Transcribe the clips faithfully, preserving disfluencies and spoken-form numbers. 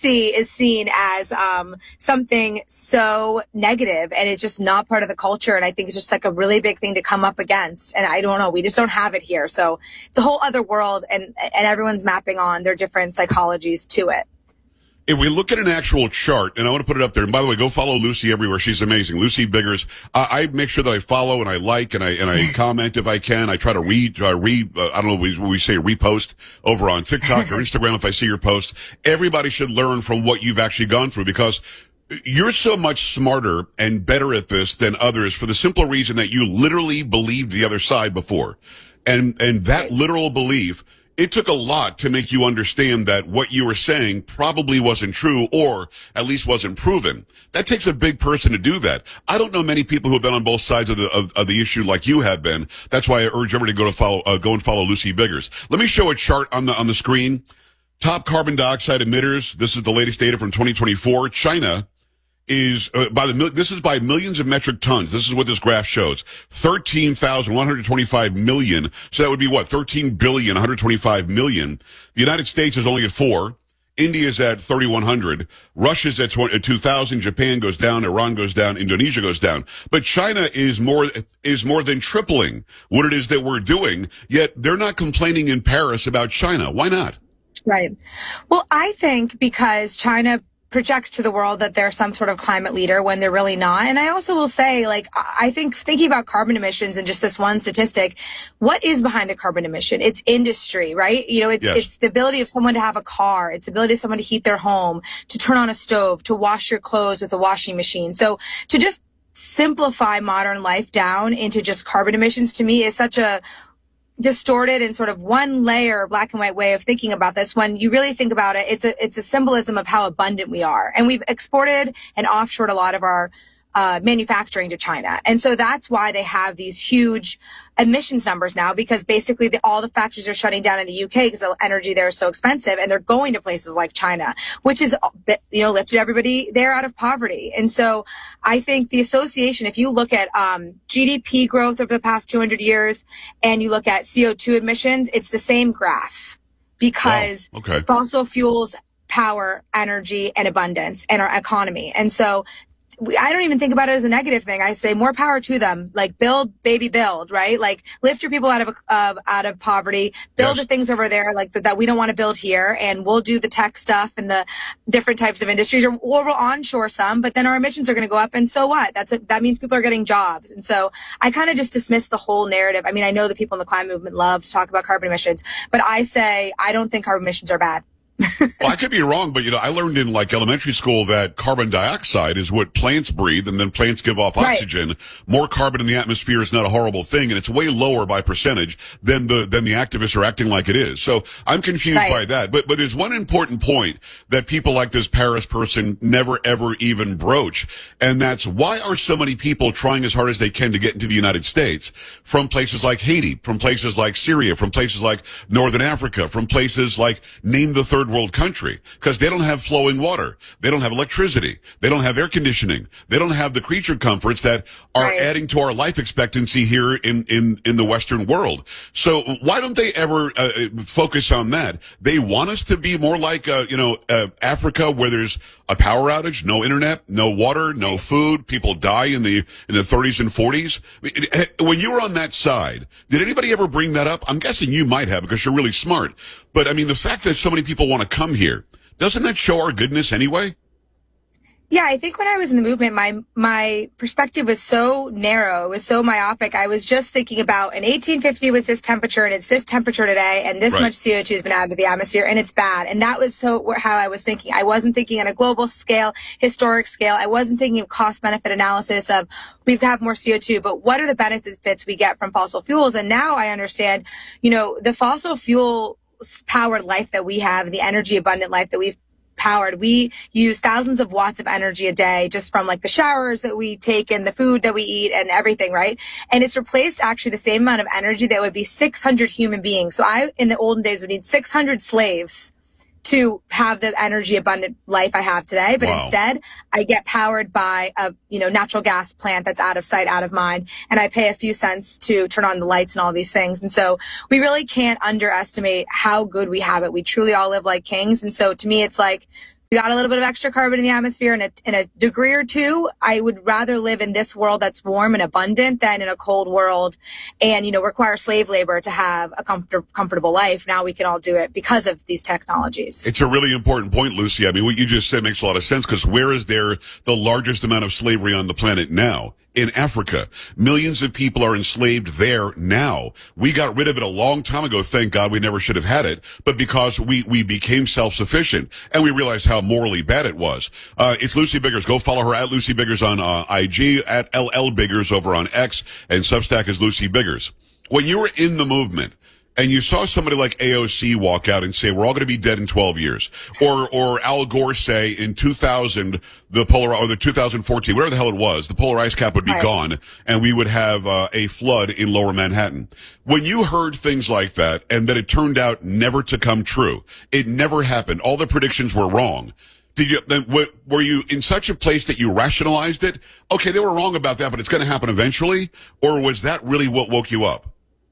see is seen as um, something so negative, and it's just not part of the culture. And I think it's just like a really big thing to come up against. And I don't know, we just don't have it here. So it's a whole other world, and, and everyone's mapping on their different psychologies to it. If we look at an actual chart, and I want to put it up there, and by the way, go follow Lucy everywhere. She's amazing. Lucy Biggers. I, I make sure that I follow and I like and I, and I comment if I can. I try to read, uh, read, uh, I don't know what we, what we say, repost over on TikTok or Instagram if I see your post. Everybody should learn from what you've actually gone through, because you're so much smarter and better at this than others for the simple reason that you literally believed the other side before. And, and that literal belief, it took a lot to make you understand that what you were saying probably wasn't true, or at least wasn't proven. That takes a big person to do that. I don't know many people who have been on both sides of the of, of the issue like you have been. That's why I urge everybody to go to follow uh, go and follow Lucy Biggers. Let me show a chart on the on the screen. Top carbon dioxide emitters. This is the latest data from twenty twenty-four. China is uh, by the this is by millions of metric tons. This is what this graph shows. thirteen thousand one hundred twenty-five million. So that would be what? thirteen billion one hundred twenty-five million. The United States is only at four. India is at thirty-one hundred. Russia's at two thousand. Japan goes down. Iran goes down. Indonesia goes down. But China is more is more than tripling what it is that we're doing. Yet they're not complaining in Paris about China. Why not? Right. Well, I think because China projects to the world that they're some sort of climate leader when they're really not. And I also will say, like, I think thinking about carbon emissions and just this one statistic, what is behind a carbon emission? It's industry, right? You know, it's, yes. it's the ability of someone to have a car. It's the ability of someone to heat their home, to turn on a stove, to wash your clothes with a washing machine. So to just simplify modern life down into just carbon emissions, to me, is such a distorted and sort of one layer black and white way of thinking about this. When you really think about it, it's a it's a symbolism of how abundant we are, and we've exported and offshored a lot of our uh manufacturing to China. And so that's why they have these huge emissions numbers now, because basically the, all the factories are shutting down in the U K because the energy there is so expensive, and they're going to places like China, which is, you know, lifted everybody there out of poverty. And so I think the association, if you look at um G D P growth over the past two hundred years and you look at C O two emissions, it's the same graph, because wow. Okay. fossil fuels power energy and abundance and our economy. And so We, I don't even think about it as a negative thing. I say more power to them. Like, build, baby, build, right? Like, lift your people out of uh, out of poverty. Build yes. the things over there like the, that we don't want to build here, and we'll do the tech stuff and the different types of industries, or, or we'll onshore some. But then our emissions are going to go up, and so what? That's a, that means people are getting jobs. And so I kind of just dismiss the whole narrative. I mean, I know the people in the climate movement love to talk about carbon emissions, but I say I don't think carbon emissions are bad. Well, I could be wrong, but, you know, I learned in, like, elementary school that carbon dioxide is what plants breathe, and then plants give off oxygen. Right. More carbon in the atmosphere is not a horrible thing, and it's way lower by percentage than the than the activists are acting like it is. So I'm confused right. by that. But but there's one important point that people like this Paris person never, ever even broach, and that's, why are so many people trying as hard as they can to get into the United States from places like Haiti, from places like Syria, from places like Northern Africa, from places like, name the third world country? Because they don't have flowing water, they don't have electricity, they don't have air conditioning, they don't have the creature comforts that are right. adding to our life expectancy here in in in the Western world. So why don't they ever uh, focus on that? They want us to be more like uh, you know uh, Africa, where there's a power outage, no internet, no water, no food, people die in the in the thirties and forties. When you were on that side, did anybody ever bring that up? I'm guessing you might have, because you're really smart. But I mean, the fact that so many people want to come here, doesn't that show our goodness anyway? Yeah, I think when I was in the movement, my my perspective was so narrow, it was so myopic. I was just thinking about, in eighteen fifty was this temperature, and it's this temperature today, and this right. much C O two has been added to the atmosphere, and it's bad. And that was so how I was thinking. I wasn't thinking on a global scale, historic scale. I wasn't thinking of cost-benefit analysis of, we've got more C O two, but what are the benefits we get from fossil fuels? And now I understand, you know, the fossil fuel powered life that we have, the energy abundant life that we've powered, we use thousands of watts of energy a day just from, like, the showers that we take and the food that we eat and everything, right? And it's replaced actually the same amount of energy that would be six hundred human beings. So I, in the olden days, would need six hundred slaves to have the energy abundant life I have today. But wow. instead, I get powered by a, you know, natural gas plant that's out of sight, out of mind. And I pay a few cents to turn on the lights and all these things. And so we really can't underestimate how good we have it. We truly all live like kings. And so to me, it's like, We got a little bit of extra carbon in the atmosphere in a, in a degree or two. I would rather live in this world that's warm and abundant than in a cold world and, you know, require slave labor to have a comfort, comfortable life. Now we can all do it because of these technologies. It's a really important point, Lucy. I mean, what you just said makes a lot of sense, because where is there the largest amount of slavery on the planet now? In Africa. Millions of people are enslaved there now. We got rid of it a long time ago. Thank God we never should have had it. But because we, we became self-sufficient and we realized how morally bad it was. Uh, it's Lucy Biggers. Go follow her at Lucy Biggers on uh, I G, at L L Biggers over on X, and Substack is Lucy Biggers. When you were in the movement, and you saw somebody like A O C walk out and say, we're all going to be dead in twelve years. Or, or Al Gore say in two thousand, the polar, or the two thousand fourteen, whatever the hell it was, the polar ice cap would be right. gone and we would have uh, a flood in lower Manhattan. When you heard things like that and that it turned out never to come true, it never happened, all the predictions were wrong. Did you, then, were you in such a place that you rationalized it? Okay, they were wrong about that, but it's going to happen eventually? Or was that really what woke you up?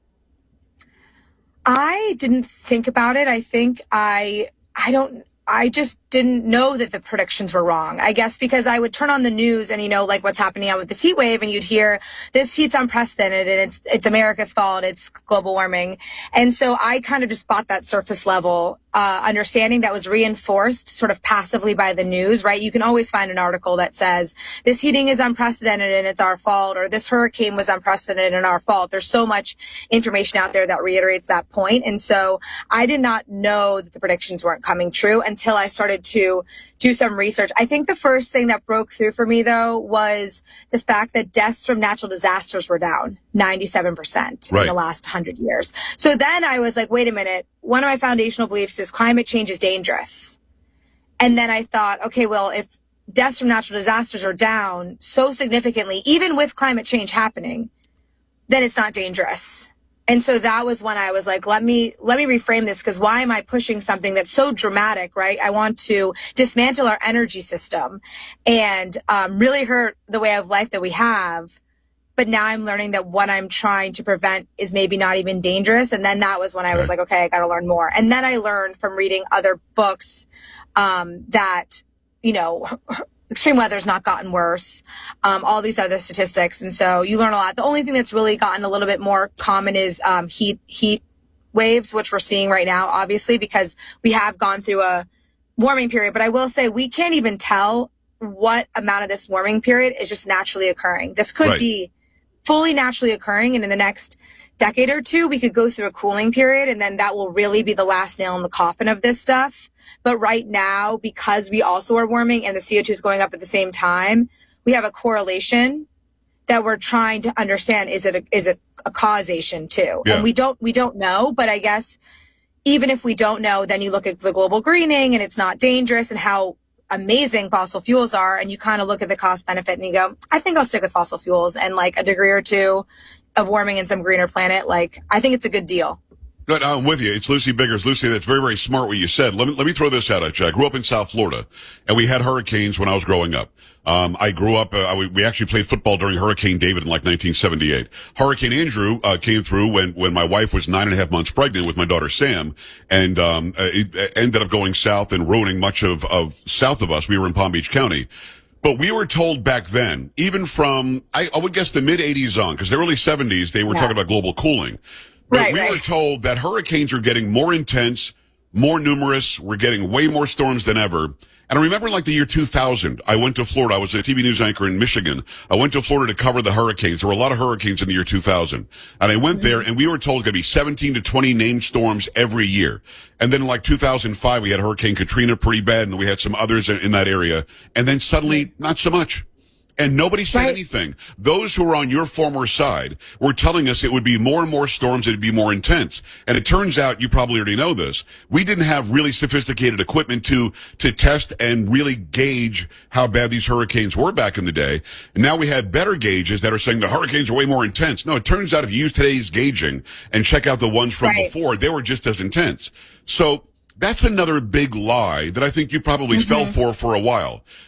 I didn't think about it. I think I, I don't, I just didn't know that the predictions were wrong. I guess because I would turn on the news and, you know, like what's happening out with this heat wave, and you'd hear this heat's unprecedented and it's, it's America's fault. It's global warming. And so I kind of just bought that surface level, uh, understanding that was reinforced sort of passively by the news, right? You can always find an article that says this heating is unprecedented and it's our fault, or this hurricane was unprecedented and our fault. There's so much information out there that reiterates that point. And so I did not know that the predictions weren't coming true until I started to do some research. I think the first thing that broke through for me, though, was the fact that deaths from natural disasters were down ninety-seven percent right. in the last one hundred years. So then I was like, wait a minute. One of my foundational beliefs is climate change is dangerous. And then I thought, okay, well, if deaths from natural disasters are down so significantly, even with climate change happening, then it's not dangerous. And so that was when I was like, let me, let me reframe this, because why am I pushing something that's so dramatic, right? I want to dismantle our energy system and um, really hurt the way of life that we have. But now I'm learning that what I'm trying to prevent is maybe not even dangerous. And then that was when I was like, okay, I got to learn more. And then I learned from reading other books um, that, you know, extreme weather's not gotten worse, um, all these other statistics. And so you learn a lot. The only thing that's really gotten a little bit more common is um, heat heat waves, which we're seeing right now, obviously, because we have gone through a warming period. But I will say we can't even tell what amount of this warming period is just naturally occurring. This could right. be fully naturally occurring, and in the next decade or two, we could go through a cooling period, and then that will really be the last nail in the coffin of this stuff. But right now, because we also are warming and the C O two is going up at the same time, we have a correlation that we're trying to understand. Is it a, is it a causation too? Yeah. And we don't, we don't know, but I guess even if we don't know, then you look at the global greening and it's not dangerous and how amazing fossil fuels are. And you kind of look at the cost benefit and you go, I think I'll stick with fossil fuels and like a degree or two of warming in some greener planet. Like, I think it's a good deal. Good, I'm with you. It's Lucy Biggers. Lucy, that's very, very smart what you said. Let me, let me throw this out at you. I grew up in South Florida, and we had hurricanes when I was growing up. Um, I grew up, uh, we, we actually played football during Hurricane David in like nineteen seventy-eight. Hurricane Andrew, uh, came through when, when my wife was nine and a half months pregnant with my daughter Sam, and, um, it ended up going south and ruining much of, of south of us. We were in Palm Beach County. But we were told back then, even from, I, I would guess the mid eighties on, because the early seventies, they were yeah. talking about global cooling. But right, we right. were told that hurricanes are getting more intense, more numerous. We're getting way more storms than ever. And I remember like the year two thousand, I went to Florida. I was a T V news anchor in Michigan. I went to Florida to cover the hurricanes. There were a lot of hurricanes in the year two thousand. And I went mm-hmm. there and we were told it's going to be seventeen to twenty named storms every year. And then in like two thousand five, we had Hurricane Katrina pretty bad, and we had some others in, in that area. And then suddenly, not so much. And nobody said right. anything. Those who were on your former side were telling us it would be more and more storms, it'd be more intense. And it turns out, you probably already know this, we didn't have really sophisticated equipment to, to test and really gauge how bad these hurricanes were back in the day. And now we have better gauges that are saying the hurricanes are way more intense. No, it turns out if you use today's gauging and check out the ones from right. before, they were just as intense. So that's another big lie that I think you probably mm-hmm. fell for for a while.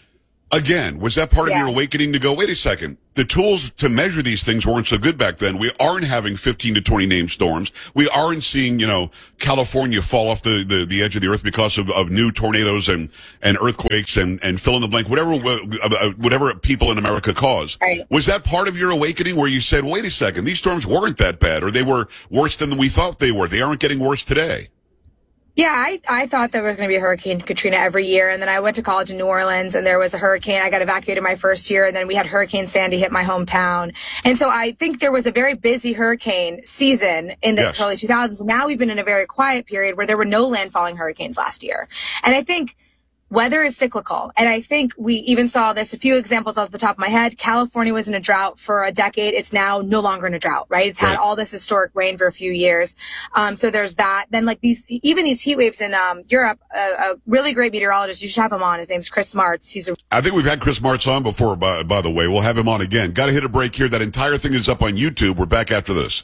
Again, was that part Yeah. of your awakening to go, wait a second, the tools to measure these things weren't so good back then. We aren't having fifteen to twenty named storms. We aren't seeing, you know, California fall off the, the, the edge of the earth because of, of new tornadoes and, and earthquakes and, and fill in the blank, whatever, whatever people in America cause. Right. Was that part of your awakening where you said, wait a second, these storms weren't that bad, or they were worse than we thought they were? They aren't getting worse today. Yeah, I, I thought there was going to be a Hurricane Katrina every year. And then I went to college in New Orleans and there was a hurricane. I got evacuated my first year. And then we had Hurricane Sandy hit my hometown. And so I think there was a very busy hurricane season in the Yes. early two thousands. Now we've been in a very quiet period where there were no landfalling hurricanes last year. And I think weather is cyclical. And I think we even saw this, a few examples off the top of my head. California was in a drought for a decade. It's now no longer in a drought, right? It's had Right. all this historic rain for a few years. Um, so there's that. Then like these, even these heat waves in um, Europe, a, a really great meteorologist, you should have him on. His name's Chris Smarts. He's a I think we've had Chris Martz on before, by, by the way. We'll have him on again. Got to hit a break here. That entire thing is up on YouTube. We're back after this.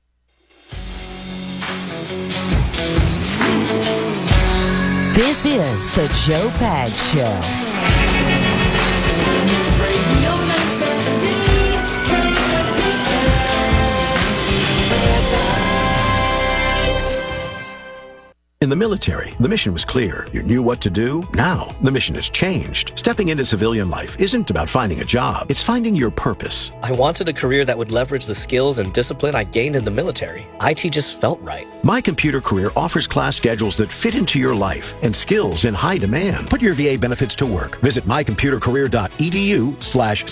This is the Joe Pags Show. In the military, the mission was clear. You knew what to do. Now, the mission has changed. Stepping into civilian life isn't about finding a job. It's finding your purpose. I wanted a career that would leverage the skills and discipline I gained in the military. I T just felt right. My Computer Career offers class schedules that fit into your life and skills in high demand. Put your V A benefits to work. Visit mycomputercareer.edu slash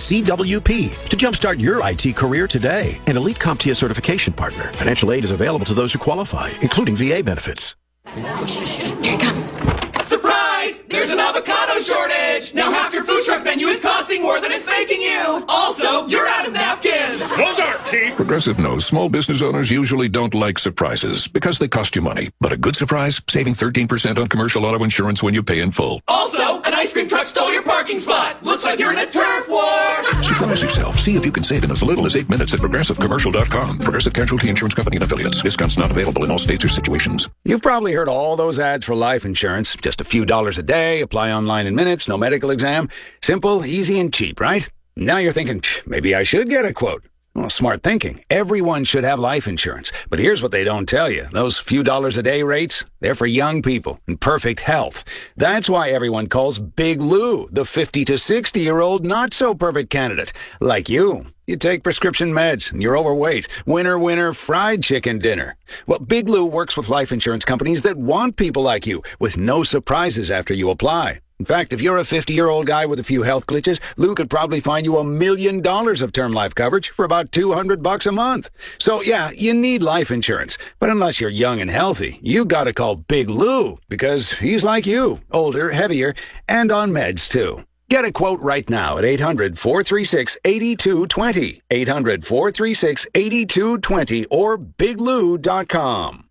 CWP to jumpstart your I T career today. An Elite CompTIA certification partner. Financial aid is available to those who qualify, including V A benefits. Here he comes. Surprise! There's an avocado shortage! Now half your food truck menu is costing more than it's making you! Also, you're out of napkins! Those aren't cheap. Progressive knows small business owners usually don't like surprises because they cost you money. But a good surprise, saving thirteen percent on commercial auto insurance when you pay in full. Also, an ice cream truck stole your parking spot! Looks like you're in a turf war! Surprise yourself. See if you can save in as little as eight minutes at progressive commercial dot com. Progressive Casualty Insurance Company and Affiliates. Discounts not available in all states or situations. You've probably heard all those ads for life insurance. Just a few dollars a day, apply online in minutes, no medical exam. Simple, easy, and cheap, right? Now you're thinking, maybe I should get a quote. Well, smart thinking. Everyone should have life insurance. But here's what they don't tell you. Those few dollars a day rates, they're for young people in perfect health. That's why everyone calls Big Lou the fifty to sixty-year-old not-so-perfect candidate. Like you. You take prescription meds, and you're overweight. Winner, winner, fried chicken dinner. Well, Big Lou works with life insurance companies that want people like you, with no surprises after you apply. In fact, if you're a fifty-year-old guy with a few health glitches, Lou could probably find you a million dollars of term life coverage for about two hundred bucks a month. So yeah, you need life insurance. But unless you're young and healthy, you gotta call Big Lou, because he's like you, older, heavier, and on meds too. Get a quote right now at eight hundred, four three six, eight two two zero, eight hundred, four three six, eight two two zero, or big lou dot com.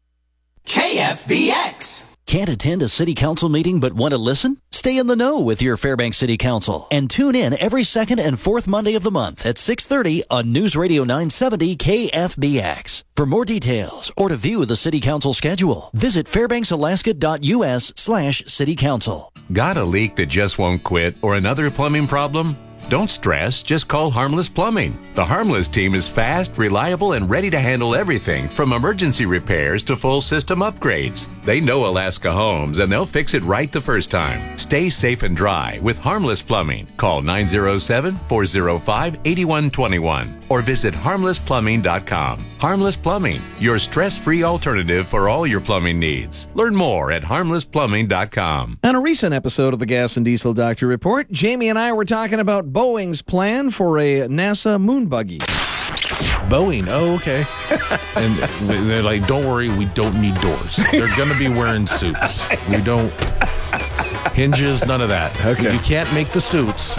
K F B X! Can't attend a city council meeting but want to listen? Stay in the know with your Fairbanks City Council and tune in every second and fourth Monday of the month at six thirty on News Radio nine seventy K F B X. For more details or to view the city council schedule, visit fairbanksalaska.us slash city council. Got a leak that just won't quit or another plumbing problem? Don't stress, just call Harmless Plumbing. The Harmless team is fast, reliable, and ready to handle everything from emergency repairs to full system upgrades. They know Alaska homes and they'll fix it right the first time. Stay safe and dry with Harmless Plumbing. Call nine oh seven, four oh five, eight one two one or visit harmless plumbing dot com. Harmless Plumbing, your stress-free alternative for all your plumbing needs. Learn more at harmless plumbing dot com. On a recent episode of the Gas and Diesel Doctor Report, Jamie and I were talking about Boeing's plan for a NASA moon buggy. Boeing, oh, okay. And they're like, don't worry, we don't need doors. They're going to be wearing suits. We don't... Hinges, none of that. Okay. You can't make the suits,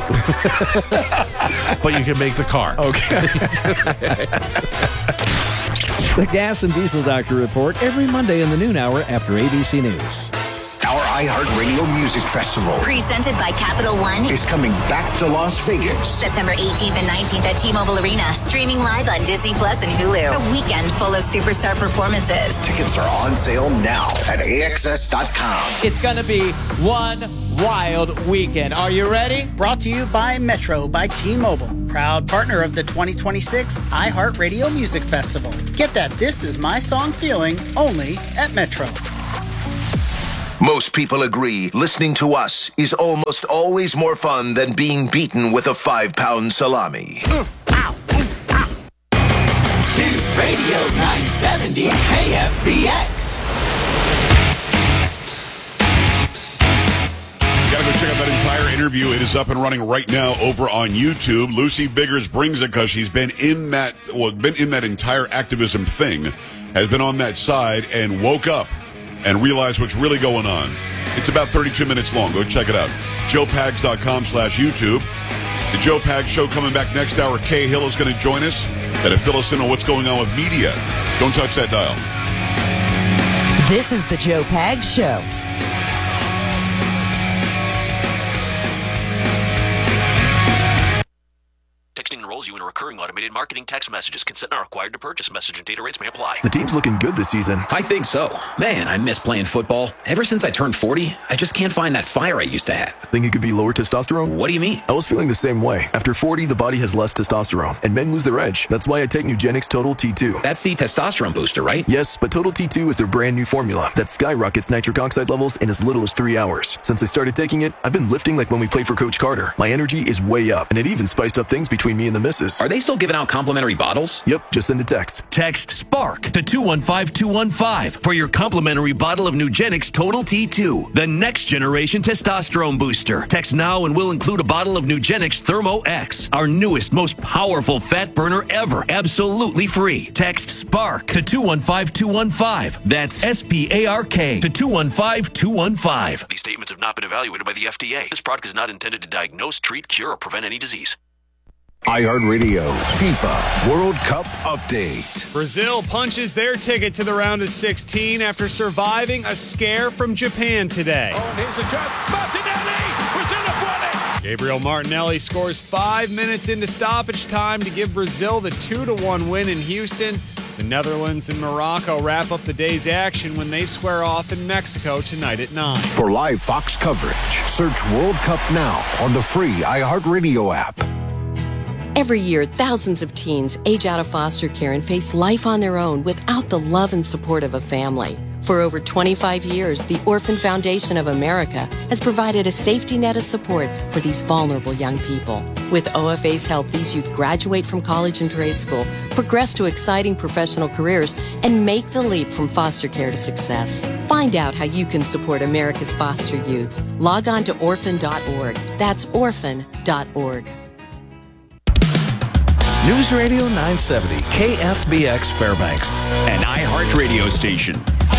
but you can make the car. Okay. The Gas and Diesel Doctor Report every Monday in the noon hour after A B C News. Our iHeartRadio Music Festival, presented by Capital One, is coming back to Las Vegas. September eighteenth and nineteenth at T-Mobile Arena. Streaming live on Disney Plus and Hulu. A weekend full of superstar performances. Tickets are on sale now at A X S dot com. It's going to be one wild weekend. Are you ready? Brought to you by Metro by T-Mobile, proud partner of the twenty twenty-six iHeartRadio Music Festival. Get that This Is My Song feeling only at Metro. Most people agree listening to us is almost always more fun than being beaten with a five-pound salami. News Radio nine seventy K F B X. Gotta go check out that entire interview. It is up and running right now over on YouTube. Lucy Biggers brings it because she's been in that, well, been in that entire activism thing, has been on that side, and woke up and realized what's really going on. It's about thirty-two minutes long. Go check it out. joe pags dot com slash YouTube. The Joe Pags Show coming back next hour. Kay Hill is going to join us to fill us in on what's going on with media. Don't touch that dial. This is the Joe Pags Show. Texting enrolls you in a recurring automated marketing text messages. Consent not required to purchase. Message and data rates may apply. The team's looking good this season. I think so. Man, I miss playing football. Ever since I turned forty, I just can't find that fire I used to have. Think it could be lower testosterone? What do you mean? I was feeling the same way. After forty, the body has less testosterone, and men lose their edge. That's why I take Nugenix Total T two. That's the testosterone booster, right? Yes, but Total T two is their brand new formula that skyrockets nitric oxide levels in as little as three hours. Since I started taking it, I've been lifting like when we played for Coach Carter. My energy is way up, and it even spiced up things between me and the missus. Are they still giving out complimentary bottles? Yep, just send a text. Text SPARK to two one five two one five for your complimentary bottle of Nugenix Total T two, the next generation testosterone booster. Text now and we'll include a bottle of Nugenix Thermo X, our newest, most powerful fat burner ever, absolutely free. Text SPARK to two one five two one five. That's S P A R K to two one five two one five. These statements have not been evaluated by the F D A. This product is not intended to diagnose, treat, cure, or prevent any disease. iHeartRadio FIFA World Cup Update. Brazil punches their ticket to the round of sixteen after surviving a scare from Japan today. Oh, and here's a chance. Martinelli! Brazil have won it! Gabriel Martinelli scores five minutes into stoppage time to give Brazil the two to one win in Houston. The Netherlands and Morocco wrap up the day's action when they square off in Mexico tonight at nine. For live Fox coverage, search World Cup now on the free iHeartRadio app. Every year, thousands of teens age out of foster care and face life on their own without the love and support of a family. For over twenty-five years, the Orphan Foundation of America has provided a safety net of support for these vulnerable young people. With O F A's help, these youth graduate from college and trade school, progress to exciting professional careers, and make the leap from foster care to success. Find out how you can support America's foster youth. Log on to orphan dot org. That's orphan dot org. News Radio nine seventy, K F B X Fairbanks. An iHeartRadio station.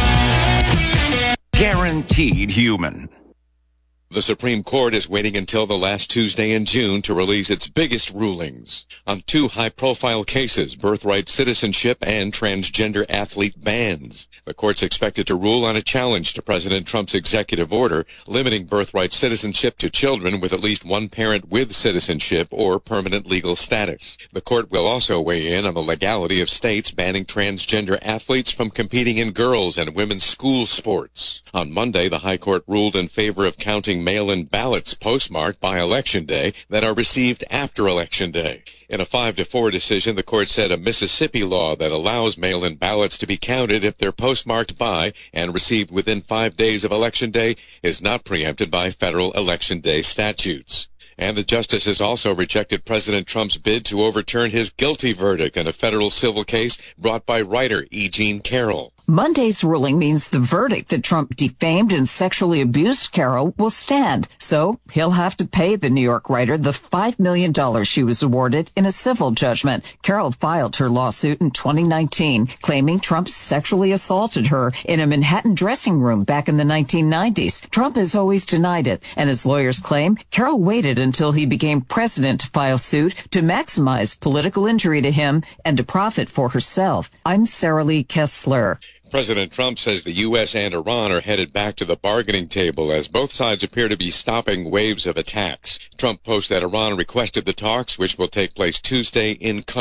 Guaranteed human. The Supreme Court is waiting until the last Tuesday in June to release its biggest rulings on two high-profile cases, birthright citizenship and transgender athlete bans. The court's expected to rule on a challenge to President Trump's executive order limiting birthright citizenship to children with at least one parent with citizenship or permanent legal status. The court will also weigh in on the legality of states banning transgender athletes from competing in girls' and women's school sports. On Monday, the High Court ruled in favor of counting mail-in ballots postmarked by Election Day that are received after Election Day. In a five to four decision, the court said a Mississippi law that allows mail-in ballots to be counted if they're postmarked by and received within five days of Election Day is not preempted by federal Election Day statutes. And the justices also rejected President Trump's bid to overturn his guilty verdict in a federal civil case brought by writer E. Jean Carroll. Monday's ruling means the verdict that Trump defamed and sexually abused Carroll will stand. So he'll have to pay the New York writer the five million dollars she was awarded in a civil judgment. Carroll filed her lawsuit in twenty nineteen, claiming Trump sexually assaulted her in a Manhattan dressing room back in the nineteen nineties. Trump has always denied it, and his lawyers claim Carroll waited until he became president to file suit to maximize political injury to him and to profit for herself. I'm Sarah Lee Kessler. President Trump says the U S and Iran are headed back to the bargaining table as both sides appear to be stopping waves of attacks. Trump posts that Iran requested the talks, which will take place Tuesday in Qatar.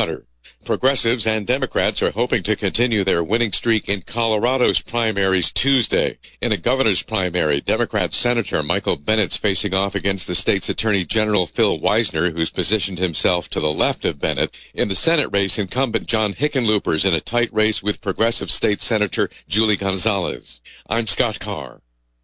Progressives and Democrats are hoping to continue their winning streak in Colorado's primaries Tuesday. In a governor's primary, Democrat Senator Michael Bennett's facing off against the state's Attorney General Phil Weisner, who's positioned himself to the left of Bennett. In the Senate race, incumbent John Hickenlooper's in a tight race with progressive state Senator Julie Gonzalez. I'm Scott Carr.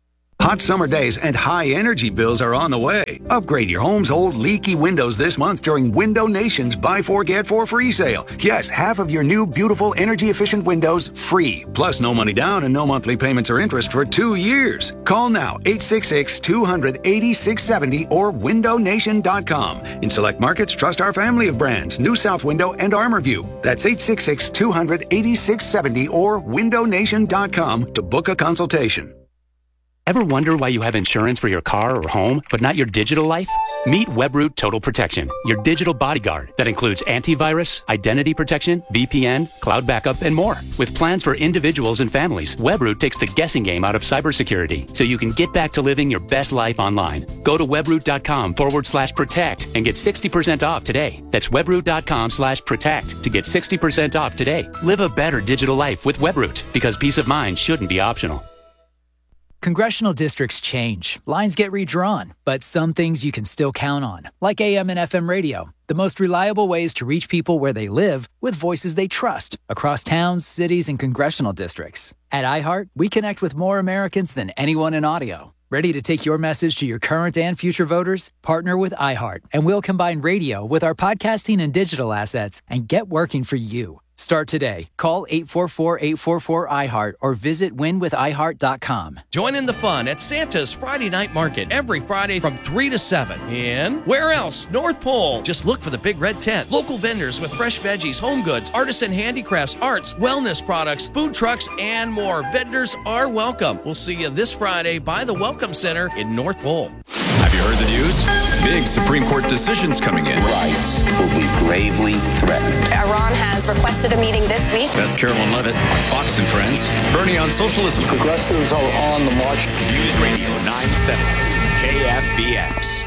Hot summer days and high energy bills are on the way. Upgrade your home's old leaky windows this month during Window Nation's Buy Four Get Four free sale. Yes, half of your new beautiful energy efficient windows free. Plus no money down and no monthly payments or interest for two years. Call now eight six six, two hundred, eighty-six seventy or window nation dot com. In select markets, trust our family of brands, New South Window and ArmorView. That's eight six six, two hundred, eighty-six seventy or window nation dot com to book a consultation. Ever wonder why you have insurance for your car or home, but not your digital life? Meet Webroot Total Protection, your digital bodyguard that includes antivirus, identity protection, V P N, cloud backup, and more. With plans for individuals and families, Webroot takes the guessing game out of cybersecurity so you can get back to living your best life online. Go to webroot.com forward slash protect and get sixty percent off today. That's webroot.com slash protect to get sixty percent off today. Live a better digital life with Webroot because peace of mind shouldn't be optional. Congressional districts change, lines get redrawn, but some things you can still count on, like A M and F M radio, the most reliable ways to reach people where they live with voices they trust across towns, cities, and congressional districts. At iHeart, we connect with more Americans than anyone in audio. Ready to take your message to your current and future voters? Partner with iHeart, and we'll combine radio with our podcasting and digital assets and get working for you. Start today. Call eight four four, eight four four, I heart or visit win with i heart dot com. Join in the fun at Santa's Friday Night Market every Friday from three to seven. And where else? North Pole. Just look for the big red tent. Local vendors with fresh veggies, home goods, artisan handicrafts, arts, wellness products, food trucks, and more. Vendors are welcome. We'll see you this Friday by the Welcome Center in North Pole. Have you heard the news? Big Supreme Court decisions coming in. Rights will be gravely threatened. Iran has requested a meeting this week. That's Carolyn Levitt on Fox and Friends. Bernie on socialism. Progressives are on the march. News Radio nine seventy K F B X.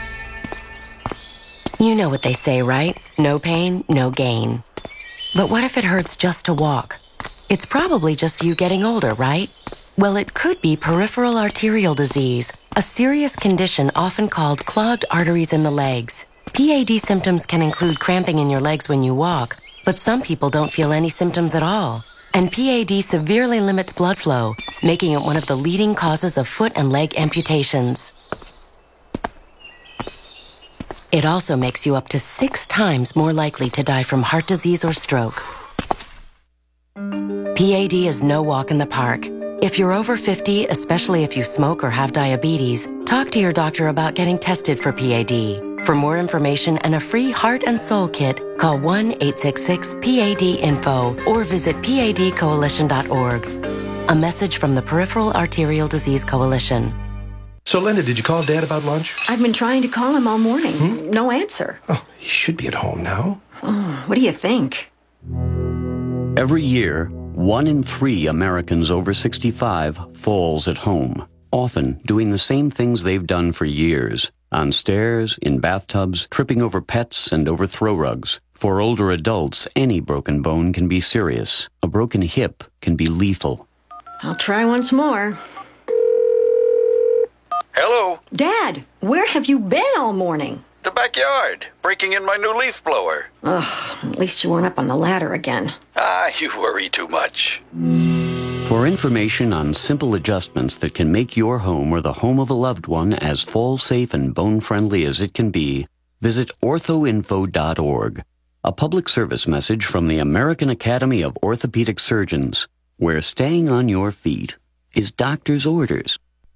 You know what they say, right? No pain, no gain. But what if it hurts just to walk? It's probably just you getting older, right? Well, it could be peripheral arterial disease, a serious condition often called clogged arteries in the legs. P A D symptoms can include cramping in your legs when you walk, but some people don't feel any symptoms at all. And P A D severely limits blood flow, making it one of the leading causes of foot and leg amputations. It also makes you up to six times more likely to die from heart disease or stroke. P A D is no walk in the park. If you're over fifty, especially if you smoke or have diabetes, talk to your doctor about getting tested for P A D. For more information and a free heart and soul kit, call one eight six six P A D info or visit P A D coalition dot org. A message from the Peripheral Arterial Disease Coalition. So, Linda, did you call Dad about lunch? I've been trying to call him all morning. Hmm? No answer. Oh, he should be at home now. Oh, what do you think? Every year, one in three Americans over sixty-five falls at home, often doing the same things they've done for years. On stairs, in bathtubs, tripping over pets, and over throw rugs. For older adults, any broken bone can be serious. A broken hip can be lethal. I'll try once more. Hello? Dad, where have you been all morning? The backyard, breaking in my new leaf blower. Ugh, at least you weren't up on the ladder again. Ah, you worry too much. For information on simple adjustments that can make your home or the home of a loved one as fall-safe and bone-friendly as it can be, visit ortho info dot org. A public service message from the American Academy of Orthopedic Surgeons, where staying on your feet is doctor's orders.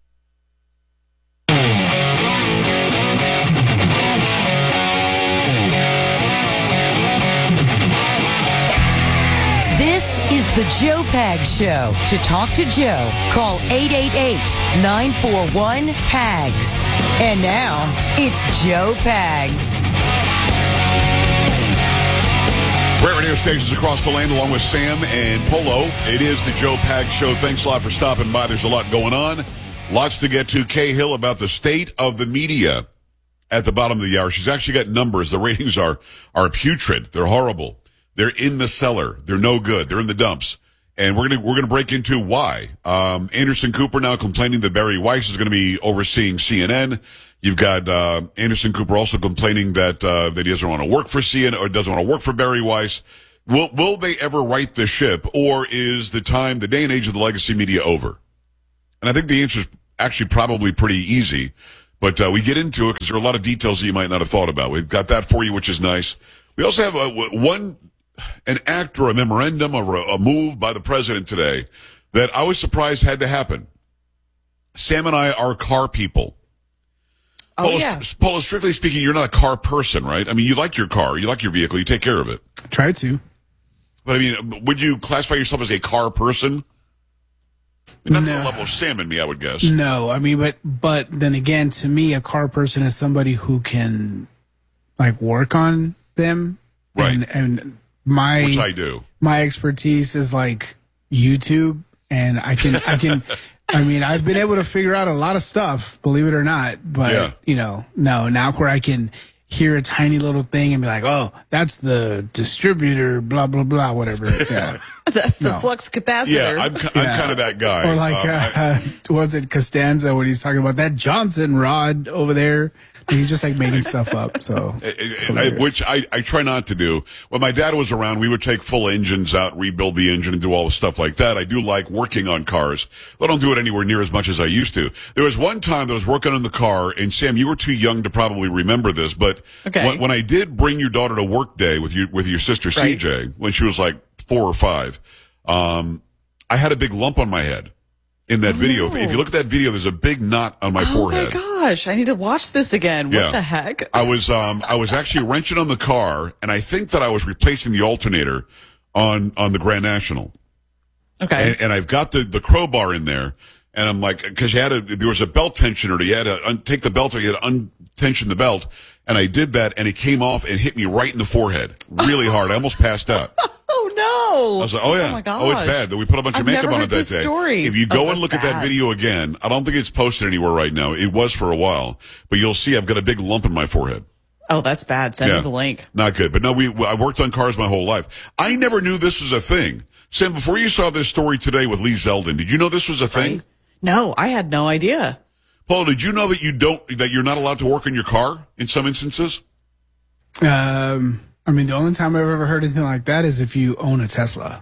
This is the Joe Pags Show. To talk to Joe, call eight eight eight, nine four one, P A G S. And now, it's Joe Pags. Great radio stations across the land, along with Sam and Polo. It is the Joe Pags Show. Thanks a lot for stopping by. There's a lot going on. Lots to get to. Cahill about the state of the media at the bottom of the hour. She's actually got numbers. The ratings are, are putrid. They're horrible. They're in the cellar. They're no good. They're in the dumps. And we're gonna we're gonna break into why. Um, Anderson Cooper now complaining that Barry Weiss is going to be overseeing C N N. You've got uh, Anderson Cooper also complaining that uh, that he doesn't want to work for C N N or doesn't want to work for Barry Weiss. Will will they ever right the ship, or is the time, the day and age of the legacy media over? And I think the answer is actually probably pretty easy. But uh, we get into it because there are a lot of details that you might not have thought about. We've got that for you, which is nice. We also have a, one, an act or a memorandum or a, a move by the president today that I was surprised had to happen. Sam and I are car people. Oh, Paula, yeah. Paula, strictly speaking, you're not a car person, right? I mean, you like your car. You like your vehicle. You take care of it. Try to. But, I mean, would you classify yourself as a car person? And that's No. the level of Sam and me, I would guess. No, I mean, but but then again, to me, a car person is somebody who can like work on them, right? And, and my Which I do. My expertise is like YouTube, and I can I can. I mean, I've been able to figure out a lot of stuff, believe it or not. But Yeah. you know, no, now where I can hear a tiny little thing and be like, oh, that's the distributor, blah blah blah, whatever. Yeah. That's the No. flux capacitor. Yeah, I'm, I'm Yeah. kind of that guy. Or like, Um, uh, was it Costanza when he's talking about that Johnson rod over there? He's just like making stuff up. So, it's I, hilarious. which I, I try not to do. When my dad was around, we would take full engines out, rebuild the engine, and do all the stuff like that. I do like working on cars. I don't do it anywhere near as much as I used to. There was one time that I was working on the car, and Sam, you were too young to probably remember this, but Okay. when, when I did bring your daughter to work day with you with your sister C Right. J when she was like four or five, um, I had a big lump on my head in that video. If, if you look at that video, there's a big knot on my oh forehead. my gosh, I need to watch this again. What Yeah. the heck? I was um I was actually wrenching on the car, and I think that I was replacing the alternator on on the Grand National. Okay. And, and I've got the the crowbar in there, and I'm like, because you had a there was a belt tensioner. You had to un- take the belt, or you had to untension the belt, and I did that, and it came off and hit me right in the forehead, really hard. I almost passed out. Oh no! I was like, oh yeah, oh, my gosh. oh it's bad. We put a bunch of I've makeup never on heard it that this day. story. If you Oh, go and that's look at that bad. video again, I don't think it's posted anywhere right now. It was for a while, but you'll see I've got a big lump in my forehead. Oh, that's bad. Send Yeah. me the link. Not good. But no, we, I worked on cars my whole life. I never knew this was a thing. Sam, before you saw this story today with Lee Zeldin, did you know this was a thing? No, I had no idea. Paul, did you know that you don't, that you're not allowed to work on your car in some instances? Um, I mean, the only time I've ever heard anything like that is if you own a Tesla.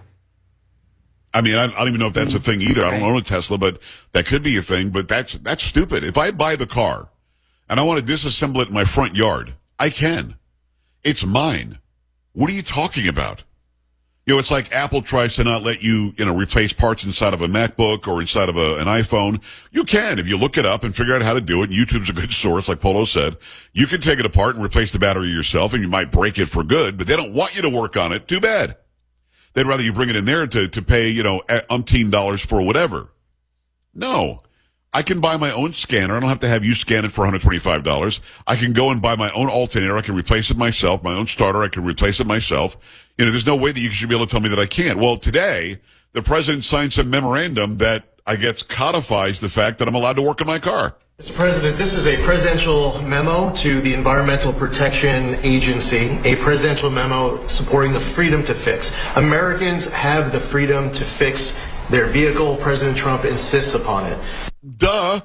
I mean, I, I don't even know if that's a thing either. I don't own a Tesla, but that could be a thing, but that's, that's stupid. If I buy the car and I want to disassemble it in my front yard, I can. It's mine. What are you talking about? You know, it's like Apple tries to not let you, you know, replace parts inside of a MacBook or inside of a, an iPhone. You can, if you look it up and figure out how to do it. YouTube's a good source, like Polo said. You can take it apart and replace the battery yourself, and you might break it for good, but they don't want you to work on it. Too bad. They'd rather you bring it in there to, to pay, you know, umpteen dollars for whatever. No. I can buy my own scanner. I don't have to have you scan it for one hundred twenty-five dollars. I can go and buy my own alternator. I can replace it myself. My own starter, I can replace it myself. You know, there's no way that you should be able to tell me that I can't. Well, today, the president signed some memorandum that, I guess, codifies the fact that I'm allowed to work on my car. Mister President, this is a presidential memo to the Environmental Protection Agency, a presidential memo supporting the freedom to fix. Americans have the freedom to fix their vehicle. President Trump insists upon it. Duh.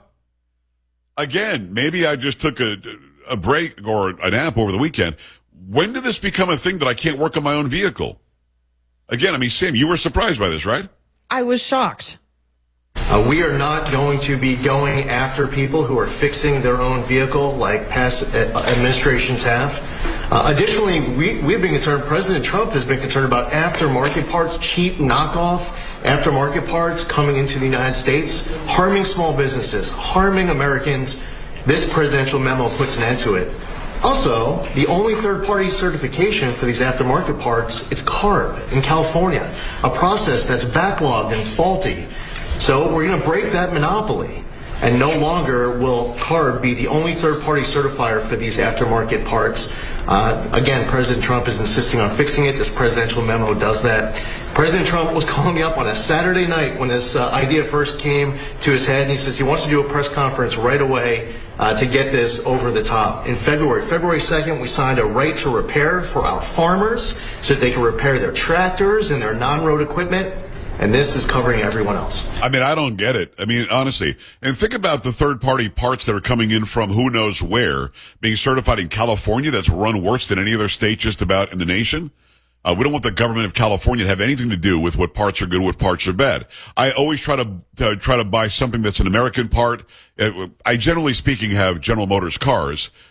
Again, maybe I just took a, a break or a nap over the weekend. When did this become a thing that I can't work on my own vehicle? Again, I mean, Sam, you were surprised by this, right? I was shocked. Uh, we are not going to be going after people who are fixing their own vehicle like past uh, administrations have. Uh, additionally, we, we've been concerned, President Trump has been concerned about aftermarket parts, cheap knockoff aftermarket parts coming into the United States, harming small businesses, harming Americans. This presidential memo puts an end to it. Also, the only third-party certification for these aftermarket parts is CARB in California, a process that's backlogged and faulty. So we're going to break that monopoly, and no longer will CARB be the only third-party certifier for these aftermarket parts. Uh, again, President Trump is insisting on fixing it. This presidential memo does that. President Trump was calling me up on a Saturday night when this uh, idea first came to his head, and he says he wants to do a press conference right away uh, to get this over the top. In February, February second, we signed a right to repair for our farmers so that they can repair their tractors and their non-road equipment. And this is covering everyone else. I mean, I don't get it. I mean, honestly. And think about the third-party parts that are coming in from who knows where, being certified in California. That's run worse than any other state just about in the nation. Uh, we don't want the government of California to have anything to do with what parts are good, what parts are bad. I always try to uh, try to buy something that's an American part. Uh, I generally speaking have General Motors cars,